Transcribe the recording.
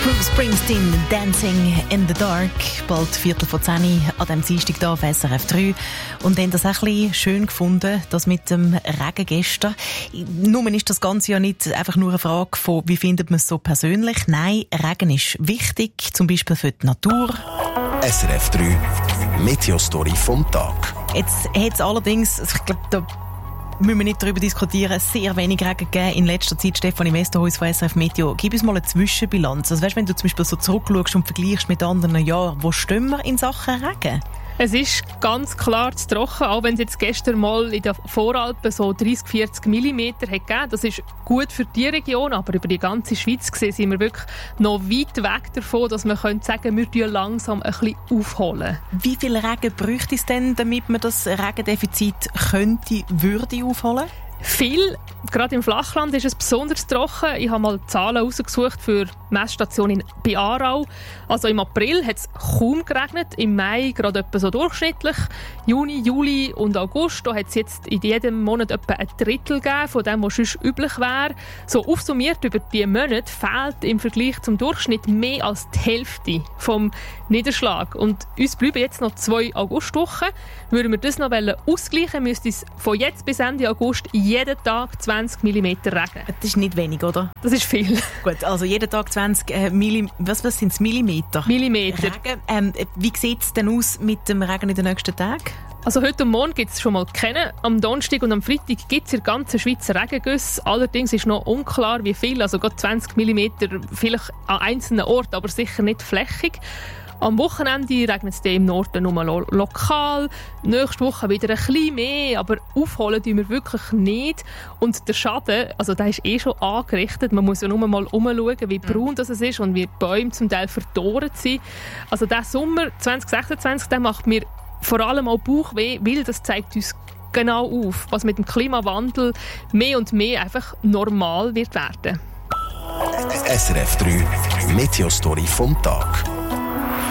Bruce Springsteen, Dancing in the Dark, bald 9:45 an diesem Dienstag hier auf SRF 3. Und haben das auch ein bisschen schön gefunden, das mit dem Regen gestern. Nun ist das Ganze ja nicht einfach nur eine Frage von, wie findet man es so persönlich. Nein, Regen ist wichtig, zum Beispiel für die Natur. SRF 3, Meteostory vom Tag. Jetzt hat es allerdings, ich glaube, da müssen wir nicht darüber diskutieren, sehr wenig Regen gegeben in letzter Zeit. Stefanie Westerhuis von SRF Meteo, gib uns mal eine Zwischenbilanz. Also weißt, wenn du zum Beispiel so zurückschaust und vergleichst mit anderen Jahren, wo stehen wir in Sachen Regen? Es ist ganz klar zu trocken, auch wenn es jetzt gestern mal in den Voralpen so 30-40 mm hat gegeben. Das ist gut für die Region, aber über die ganze Schweiz gesehen sind wir wirklich noch weit weg davon, dass man sagen könnte, wir aufholen langsam ein bisschen aufholen. Wie viel Regen bräuchte es denn, damit man das Regendefizit würde aufholen? Viel. Gerade im Flachland ist es besonders trocken. Ich habe mal Zahlen herausgesucht für die Messstation bei Aarau. Also im April hat es kaum geregnet, im Mai gerade etwa so durchschnittlich. Juni, Juli und August hat es jetzt in jedem Monat etwa ein Drittel gegeben von dem, was sonst üblich wäre. So aufsummiert über die Monate fehlt im Vergleich zum Durchschnitt mehr als die Hälfte vom Niederschlag. Und uns bleiben jetzt noch 2 Augustwochen. Würden wir das noch ausgleichen, müsste es von jetzt bis Ende August jeden Tag 20 mm regnen. Das ist nicht wenig, oder? Das ist viel. Gut, also jeden Tag 20 was sind es? Millimeter? Millimeter. Regen. Wie sieht es denn aus mit dem Regen in den nächsten Tagen? Also heute und morgen gibt es schon mal keinen. Am Donnerstag und am Freitag gibt es in der ganzen Schweiz Regengüsse. Allerdings ist noch unklar, wie viel. Also gerade 20 mm vielleicht an einzelnen Orten, aber sicher nicht flächig. Am Wochenende regnet es im Norden nur lokal. Nächste Woche wieder ein bisschen mehr, aber aufholen tun wir wirklich nicht. Und der Schaden, also der ist schon angerichtet. Man muss ja nur mal umschauen, wie braun das ist und wie die Bäume zum Teil verdorrt sind. Also der Sommer 2026, der macht mir vor allem auch Bauchweh, weil das zeigt uns genau auf, was mit dem Klimawandel mehr und mehr einfach normal wird werden. SRF 3, Meteostory vom Tag.